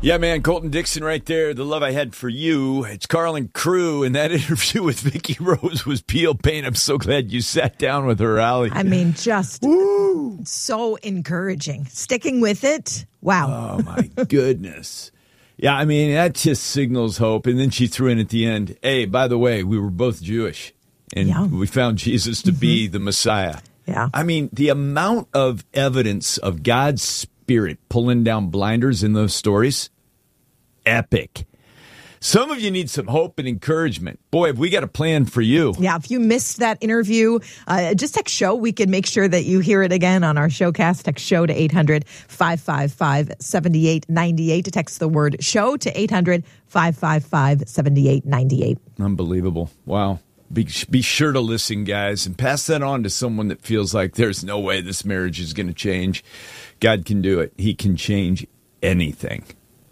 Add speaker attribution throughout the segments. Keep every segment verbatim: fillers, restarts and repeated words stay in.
Speaker 1: Yeah, man, Colton Dixon right there. The love I had for you. It's Carlin Crew, and that interview with Vicky Rose was peel pain. I'm so glad you sat down with her, Allie.
Speaker 2: I mean, just
Speaker 1: Woo!
Speaker 2: So encouraging. Sticking with it. Wow.
Speaker 1: Oh, my goodness. Yeah, I mean, that just signals hope. And then she threw in at the end, hey, by the way, we were both Jewish, and
Speaker 2: yeah.
Speaker 1: we found Jesus to mm-hmm. be the Messiah.
Speaker 2: Yeah.
Speaker 1: I mean, the amount of evidence of God's Spirit pulling down blinders in those stories, epic. Some of you need some hope and encouragement. Boy, have we got a plan for you.
Speaker 2: Yeah, if you missed that interview, uh, just text SHOW. We can make sure that you hear it again on our showcast. Text SHOW to eight hundred, five five five, seven eight nine eight. To text the word SHOW to eight hundred, five five five, seven eight nine eight.
Speaker 1: Unbelievable. Wow. Be, be sure to listen, guys, and pass that on to someone that feels like there's no way this marriage is going to change. God can do it. He can change anything.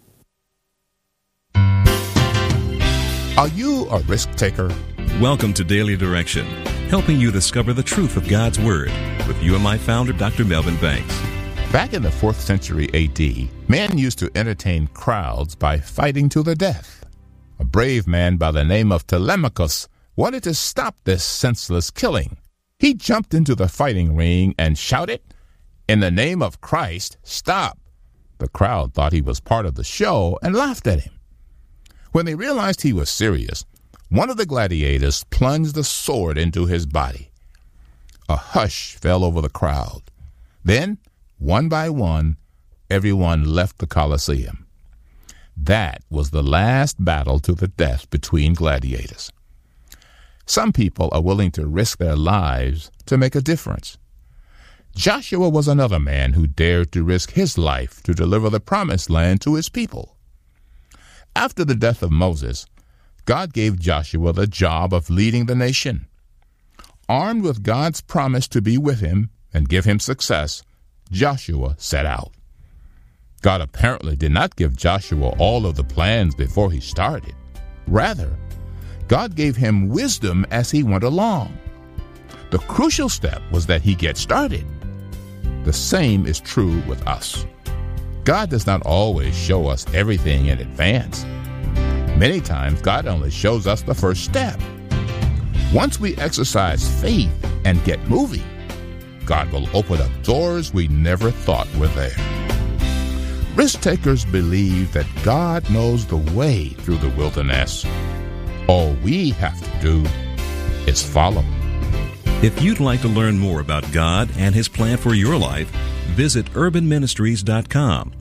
Speaker 3: Are you a risk taker?
Speaker 4: Welcome to Daily Direction, helping you discover the truth of God's Word with U M I founder Doctor Melvin Banks.
Speaker 3: Back in the fourth century A D, men used to entertain crowds by fighting to the death. A brave man by the name of Telemachus wanted to stop this senseless killing. He jumped into the fighting ring and shouted, "In the name of Christ, stop!" The crowd thought he was part of the show and laughed at him. When they realized he was serious, one of the gladiators plunged the sword into his body. A hush fell over the crowd. Then, one by one, everyone left the Colosseum. That was the last battle to the death between gladiators. Some people are willing to risk their lives to make a difference. Joshua was another man who dared to risk his life to deliver the promised land to his people. After the death of Moses, God gave Joshua the job of leading the nation. Armed with God's promise to be with him and give him success, Joshua set out. God apparently did not give Joshua all of the plans before he started. Rather, God gave him wisdom as he went along. The crucial step was that he get started. The same is true with us. God does not always show us everything in advance. Many times, God only shows us the first step. Once we exercise faith and get moving, God will open up doors we never thought were there. Risk takers believe that God knows the way through the wilderness. All we have to do is follow.
Speaker 4: If you'd like to learn more about God and His plan for your life, visit urban ministries dot com.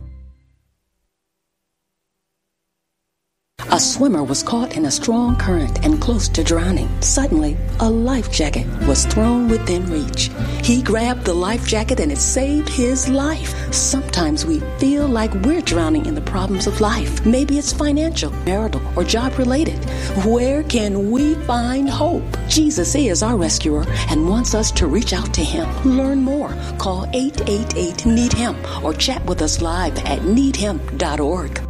Speaker 5: A swimmer was caught in a strong current and close to drowning. Suddenly, a life jacket was thrown within reach. He grabbed the life jacket and it saved his life. Sometimes we feel like we're drowning in the problems of life. Maybe it's financial, marital, or job-related. Where can we find hope? Jesus is our rescuer and wants us to reach out to Him. Learn more. Call eight eight eight, need him or chat with us live at need him dot org.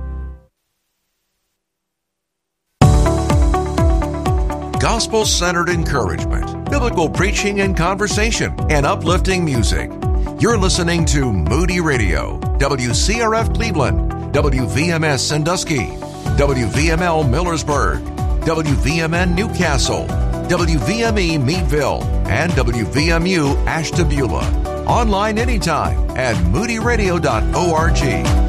Speaker 6: Gospel-centered encouragement, biblical preaching and conversation, and uplifting music. You're listening to Moody Radio, W C R F Cleveland, W V M S Sandusky, W V M L Millersburg, W V M N Newcastle, W V M E Meadville, and W V M U Ashtabula. Online anytime at moody radio dot org.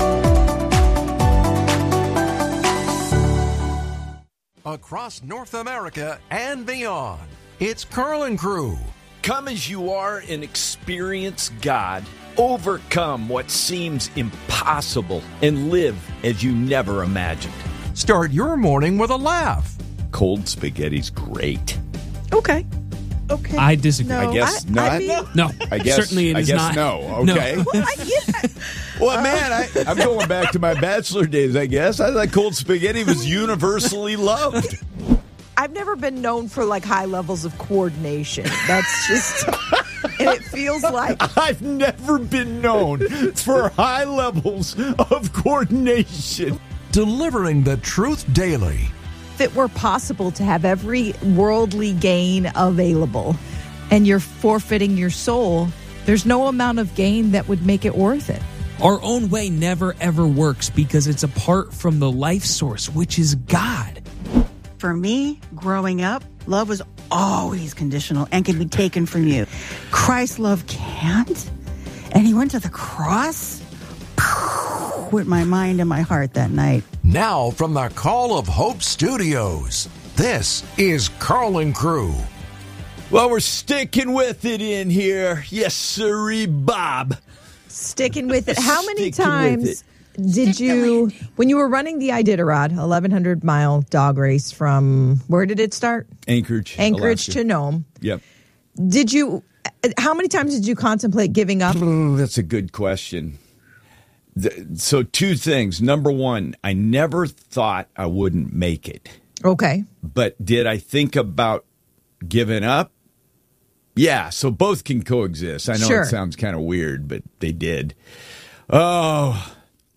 Speaker 6: Across North America and beyond, it's Carlin Crew.
Speaker 1: Come as you are and experience God. Overcome what seems impossible and live as you never imagined.
Speaker 6: Start your morning with a laugh.
Speaker 1: Cold spaghetti's great.
Speaker 2: Okay. Okay.
Speaker 7: I disagree.
Speaker 1: No, I guess
Speaker 2: I,
Speaker 1: not.
Speaker 2: I mean,
Speaker 7: no,
Speaker 1: I guess,
Speaker 7: certainly it
Speaker 1: I
Speaker 7: is
Speaker 1: guess
Speaker 7: not.
Speaker 1: no. Okay.
Speaker 7: No.
Speaker 2: Well, I get
Speaker 1: Well, man, I, I'm going back to my bachelor days, I guess. I thought cold spaghetti was universally loved.
Speaker 2: I've never been known for like high levels of coordination. That's just, and it feels like
Speaker 1: I've never been known for high levels of coordination.
Speaker 6: Delivering the truth daily.
Speaker 2: if it were possible to have every worldly gain available and you're forfeiting your soul, there's no amount of gain that would make it worth it.
Speaker 7: Our own way never ever works because it's apart from the life source, which is God.
Speaker 8: For me, growing up, love was always conditional and can be taken from you. Christ's love can't. And he went to the cross with my mind and my heart that night.
Speaker 6: Now from the Call of Hope Studios, this is Carl and Crew.
Speaker 1: Well, we're sticking with it in here. Yes, sirree, Bob.
Speaker 2: Sticking with it. How many
Speaker 1: Sticking
Speaker 2: times did you, when you were running the Iditarod, eleven hundred mile dog race from, where did it start?
Speaker 1: Anchorage.
Speaker 2: Anchorage
Speaker 1: Alaska.
Speaker 2: to Nome.
Speaker 1: Yep.
Speaker 2: Did you, how many times did you contemplate giving up?
Speaker 1: Oh, that's a good question. The, so two things. Number one, I never thought I wouldn't make it.
Speaker 2: Okay.
Speaker 1: But did I think about giving up? Yeah, so both can coexist. I know
Speaker 2: Sure.
Speaker 1: it sounds kind of weird, but they did. Oh.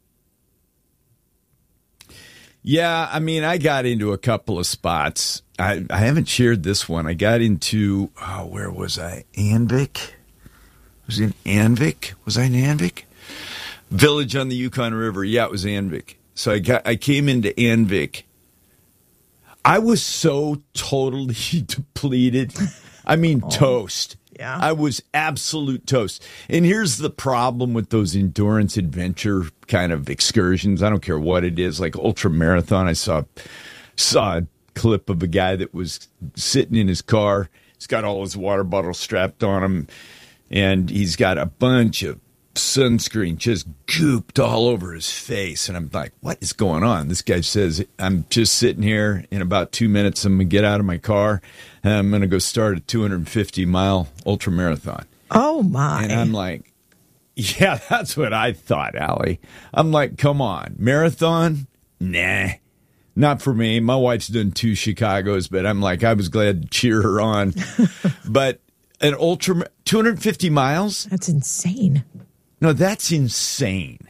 Speaker 1: Yeah, I mean, I got into a couple of spots. I, I haven't shared this one. I got into, oh, where was I? Anvik? Was it in Anvik? Was I in Anvik? Village on the Yukon River. Yeah, it was Anvik. So I got, I came into Anvik. I was so totally depleted. I mean, oh, toast.
Speaker 2: Yeah.
Speaker 1: I was absolute toast. And here's the problem with those endurance adventure kind of excursions. I don't care what it is, like ultra marathon. I saw saw a clip of a guy that was sitting in his car. He's got all his water bottles strapped on him, and he's got a bunch of sunscreen just gooped all over his face. And I'm like, what is going on? This guy says, I'm just sitting here. In about two minutes, I'm going to get out of my car, and I'm going to go start a two hundred fifty mile ultra marathon.
Speaker 2: Oh, my.
Speaker 1: And I'm like, yeah, that's what I thought, Allie. I'm like, come on. Marathon? Nah. Not for me. My wife's done two Chicagos, but I'm like, I was glad to cheer her on. But an ultra, two hundred fifty miles?
Speaker 2: That's insane.
Speaker 1: No, that's insane.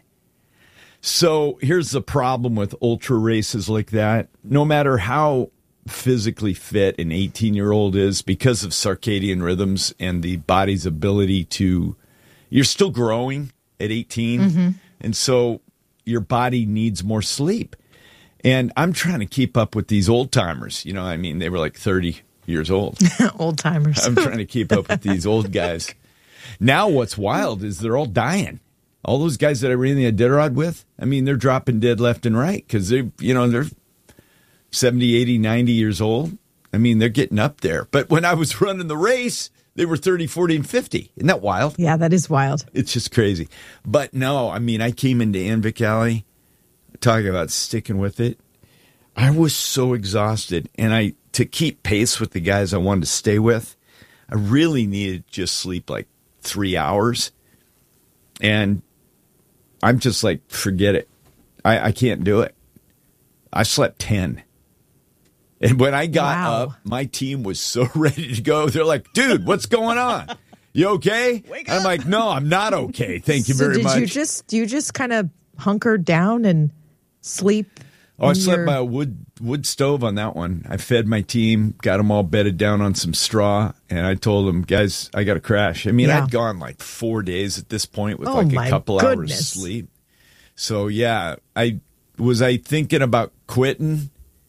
Speaker 1: So here's the problem with ultra races like that. No matter how physically fit an eighteen-year-old is, because of circadian rhythms and the body's ability to, you're still growing at eighteen. Mm-hmm. And so your body needs more sleep. And I'm trying to keep up with these old timers. You know, I mean, they were like thirty years old.
Speaker 2: Old timers.
Speaker 1: I'm trying to keep up with these old guys. Now what's wild is they're all dying. All those guys that I ran the Iditarod with, I mean, they're dropping dead left and right because they, you know, they're seventy, eighty, ninety years old. I mean, they're getting up there. But when I was running the race, they were thirty, forty, and fifty. Isn't that wild?
Speaker 2: Yeah, that is wild.
Speaker 1: It's just crazy. But no, I mean, I came into Anvik Alley, talking about sticking with it. I was so exhausted. And I, to keep pace with the guys I wanted to stay with, I really needed to just sleep like three hours. And I'm just like, forget it. I, I can't do it. I slept ten. And when I got
Speaker 2: Wow.
Speaker 1: up, my team was so ready to go. They're like, dude, what's going on? You okay?
Speaker 2: Wake
Speaker 1: I'm
Speaker 2: up.
Speaker 1: like, no, I'm not okay. Thank you
Speaker 2: so
Speaker 1: very
Speaker 2: did
Speaker 1: much.
Speaker 2: you just you just kind of hunkered down and sleep?
Speaker 1: Oh, I
Speaker 2: in
Speaker 1: slept
Speaker 2: your-
Speaker 1: by a wood wood stove on that one. I fed my team, got them all bedded down on some straw, and I told them, guys, I got to crash. I mean,
Speaker 2: Yeah.
Speaker 1: I'd gone like four days at this point with
Speaker 2: Oh,
Speaker 1: like
Speaker 2: my
Speaker 1: a couple hours
Speaker 2: goodness.
Speaker 1: sleep. So, yeah, I was I thinking about quitting?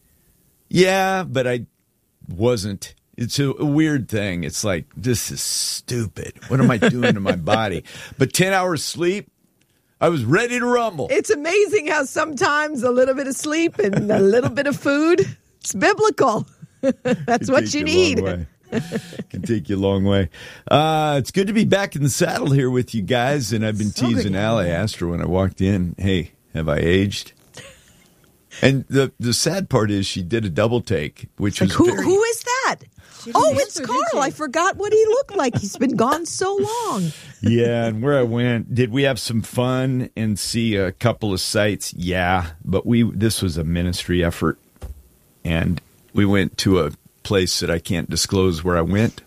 Speaker 1: Yeah, but I wasn't. It's a, a weird thing. It's like, this is stupid. What am I doing to my body? But ten hours sleep, I was ready to rumble.
Speaker 2: It's amazing how sometimes a little bit of sleep and a little bit of food, it's biblical. That's
Speaker 1: Can
Speaker 2: what
Speaker 1: take
Speaker 2: you
Speaker 1: a
Speaker 2: need.
Speaker 1: long way. Can take you a long way. Uh, it's good to be back in the saddle here with you guys, and I've been
Speaker 2: So good
Speaker 1: teasing
Speaker 2: to
Speaker 1: Allie.
Speaker 2: have you.
Speaker 1: Asked her when I walked in, hey, have I aged? And the the sad part is she did a double take, which
Speaker 2: Like,
Speaker 1: was
Speaker 2: who,
Speaker 1: very,
Speaker 2: who is that?
Speaker 8: didn't
Speaker 2: Oh,
Speaker 8: answer,
Speaker 2: it's
Speaker 8: did
Speaker 2: Carl.
Speaker 8: she?
Speaker 2: I forgot what he looked like. He's been gone so long.
Speaker 1: yeah. And where I went, did we have some fun and see a couple of sites? Yeah, but we this was a ministry effort, and we went to a place that I can't disclose where I went.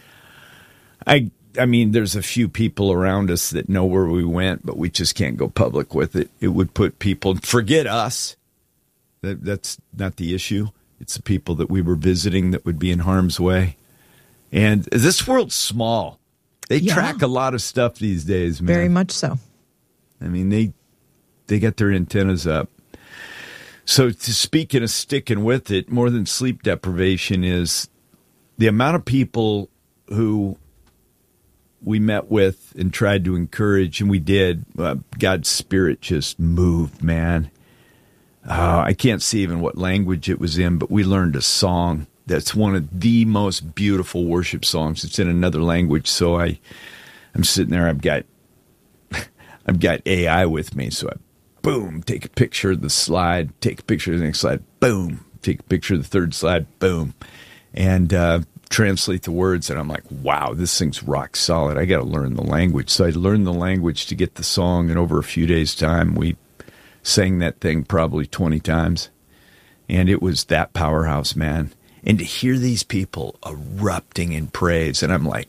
Speaker 1: I I mean, there's a few people around us that know where we went, but we just can't go public with it. It would put people, forget us. That that's not the issue. It's the people that we were visiting that would be in harm's way. And this world's small. They
Speaker 2: Yeah.
Speaker 1: track a lot of stuff these days, man.
Speaker 2: Very much so.
Speaker 1: I mean, they they got their antennas up. So to speaking of sticking with it, more than sleep deprivation is the amount of people who we met with and tried to encourage, and we did. Uh, God's Spirit just moved, man. Uh, I can't see even what language it was in, but we learned a song that's one of the most beautiful worship songs. It's in another language, so I, I'm sitting there. I've got, I've got A I with me, so I, boom, take a picture of the slide, take a picture of the next slide, boom, take a picture of the third slide, boom, and uh, translate the words. And I'm like, wow, this thing's rock solid. I got to learn the language. So I learned the language to get the song, and over a few days' time, we sang that thing probably twenty times, and it was that powerhouse, man. And to hear these people erupting in praise, and I'm like,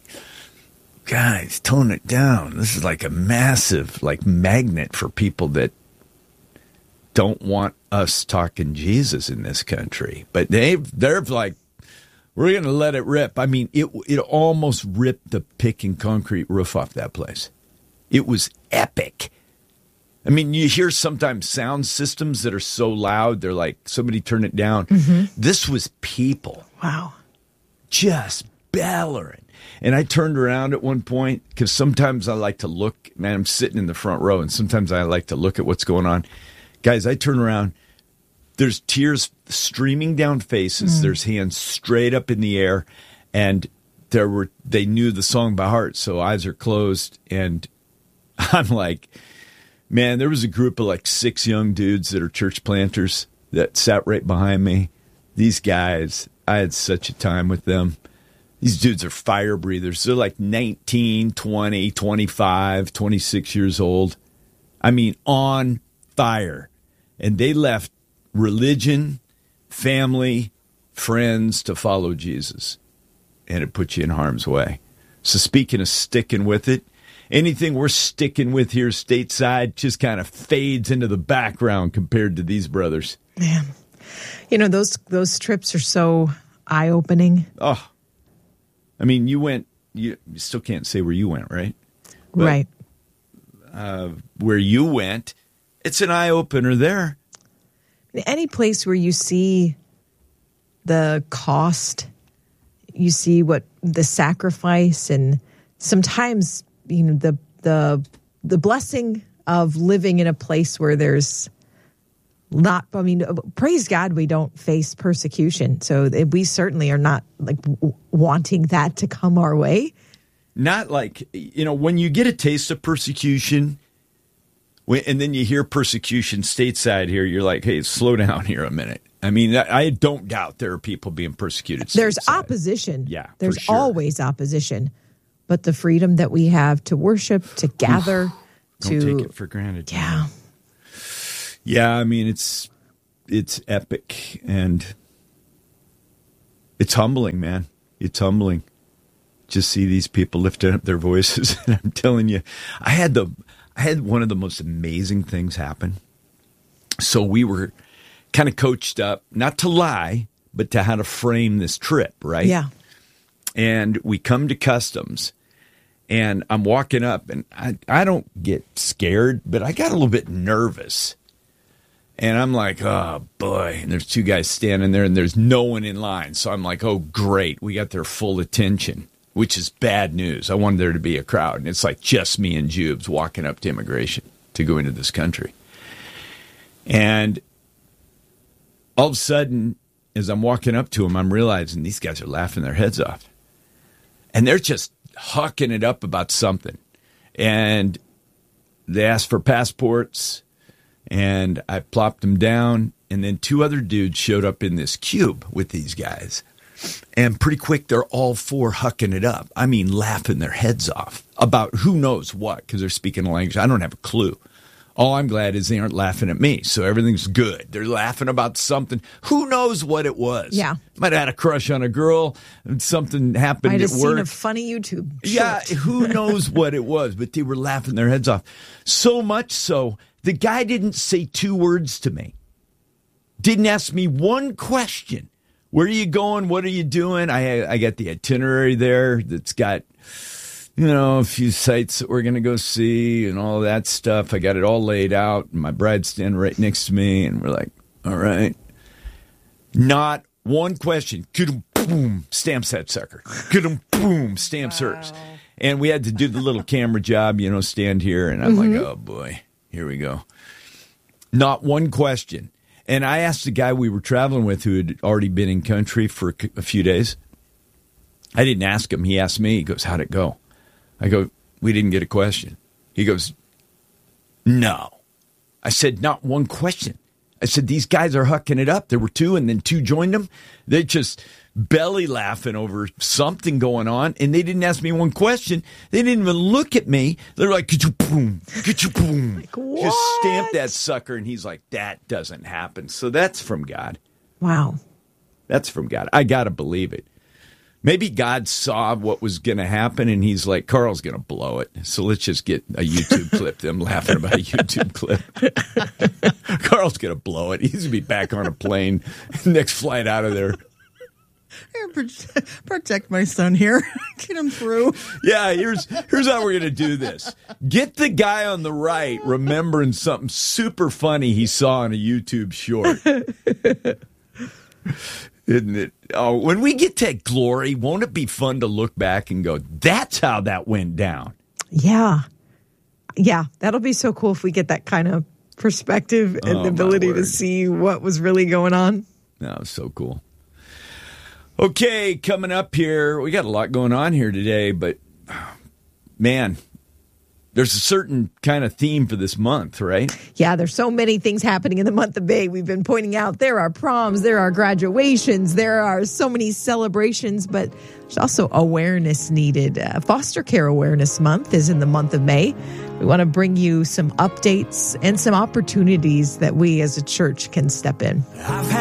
Speaker 1: guys, tone it down. This is like a massive, like, magnet for people that don't want us talking Jesus in this country. But they've, they're like, we're going to let it rip. I mean, it it almost ripped the pick and concrete roof off that place. It was epic. I mean, you hear sometimes sound systems that are so loud, they're like, somebody turn it down. Mm-hmm. This was people.
Speaker 2: Wow.
Speaker 1: Just bellowing. And I turned around at one point, because sometimes I like to look, man, I'm sitting in the front row, and sometimes I like to look at what's going on. Guys, I turn around, there's tears streaming down faces, mm. there's hands straight up in the air, and there were they knew the song by heart, so eyes are closed, and I'm like, man, there was a group of like six young dudes that are church planters that sat right behind me. These guys, I had such a time with them. These dudes are fire breathers. They're like nineteen, twenty, twenty-five, twenty-six years old. I mean, on fire. And they left religion, family, friends to follow Jesus. And it puts you in harm's way. So speaking of sticking with it, anything we're sticking with here stateside just kind of fades into the background compared to these brothers.
Speaker 2: Man, you know, those those trips are so eye-opening.
Speaker 1: Oh, I mean, you went, you, you still can't say where you went, right? But,
Speaker 2: right.
Speaker 1: Uh, where you went, it's an eye-opener there.
Speaker 2: Any place where you see the cost, you see what the sacrifice, and sometimes, you know, the the the blessing of living in a place where there's not, I mean, praise God, we don't face persecution. So we certainly are not like w- wanting that to come our way.
Speaker 1: Not like, you know, when you get a taste of persecution, when, and then you hear persecution stateside here, you're like, hey, slow down here a minute. I mean, I don't doubt there are people being persecuted stateside.
Speaker 2: There's opposition.
Speaker 1: Yeah,
Speaker 2: there's
Speaker 1: for sure.
Speaker 2: always opposition. But the freedom that we have to worship, to gather,
Speaker 1: don't
Speaker 2: to
Speaker 1: take it for granted.
Speaker 2: Yeah.
Speaker 1: Man. Yeah, I mean, it's it's epic, and it's humbling, man. It's humbling. Just see these people lifting up their voices, and I'm telling you, I had the I had one of the most amazing things happen. So we were kind of coached up, not to lie, but to how to frame this trip, right?
Speaker 2: Yeah.
Speaker 1: And we come to customs, and I'm walking up, and I, I don't get scared, but I got a little bit nervous. And I'm like, oh, boy. And there's two guys standing there, and there's no one in line. So I'm like, oh, great. We got their full attention, which is bad news. I wanted there to be a crowd. And it's like just me and Jubes walking up to immigration to go into this country. And all of a sudden, as I'm walking up to them, I'm realizing these guys are laughing their heads off. And they're just hucking it up about something. And they asked for passports. And I plopped them down, and then two other dudes showed up in this cube with these guys. And pretty quick, they're all four hucking it up. I mean, laughing their heads off about who knows what, because they're speaking a language I don't have a clue. All I'm glad is they aren't laughing at me, so everything's good. They're laughing about something. Who knows what it was?
Speaker 2: Yeah.
Speaker 1: Might have had a crush on a girl, and something happened
Speaker 2: Might
Speaker 1: at
Speaker 2: have
Speaker 1: work.
Speaker 2: seen a funny YouTube short.
Speaker 1: Yeah, who knows what it was, but they were laughing their heads off. So much so, the guy didn't say two words to me. Didn't ask me one question. Where are you going? What are you doing? I I got the itinerary there that's got you know, a few sites that we're going to go see and all that stuff. I got it all laid out. And my bride's standing right next to me, and we're like, all right. Not one question. Boom, stamps that sucker. Boom, stamps wow. hers. And we had to do the little camera job, you know, stand here. And I'm mm-hmm. like, oh, boy, here we go. Not one question. And I asked the guy we were traveling with who had already been in country for a few days. I didn't ask him. He asked me. He goes, how'd it go? I go, we didn't get a question. He goes, no. I said, not one question. I said, these guys are hucking it up. There were two, and then two joined them. They just belly laughing over something going on, and they didn't ask me one question. They didn't even look at me. They're like, get you boom, get you boom.
Speaker 2: Like, what?
Speaker 1: Just stamp that sucker, and he's like, that doesn't happen. So that's from God.
Speaker 2: Wow.
Speaker 1: That's from God. I got to believe it. Maybe God saw what was going to happen, and he's like, Carl's going to blow it. So let's just get a YouTube clip, them laughing about a YouTube clip. Carl's going to blow it. He's going to be back on a plane, next flight out of there.
Speaker 8: Protect my son here. Get him through.
Speaker 1: Yeah, here's here's how we're going to do this. Get the guy on the right remembering something super funny he saw on a YouTube short. Isn't it? Oh, when we get to glory, won't it be fun to look back and go, that's how that went down?
Speaker 2: Yeah. Yeah, that'll be so cool if we get that kind of perspective and
Speaker 1: oh,
Speaker 2: the ability to see what was really going on.
Speaker 1: No, so cool. Okay, coming up here, we got a lot going on here today, but man, there's a certain kind of theme for this month, right?
Speaker 2: Yeah, there's so many things happening in the month of May. We've been pointing out there are proms, there are graduations, there are so many celebrations, but there's also awareness needed. Uh, Foster Care Awareness Month is in the month of May. We want to bring you some updates and some opportunities that we as a church can step in.
Speaker 9: I've had